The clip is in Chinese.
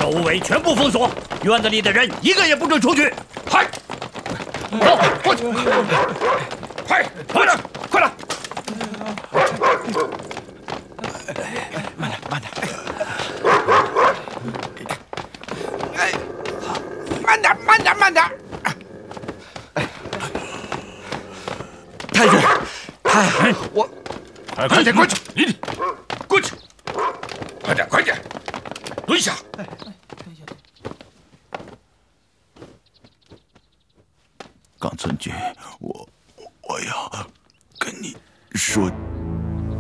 周围全部封锁，院子里的人一个也不准出去。 嗨，走，过去！快，快点，快点！ 慢点，慢点。哎，慢点，慢点，慢点。太君，我， 快点过去！你过去！快点，快点！蹲下！ 冈村君，我要跟你说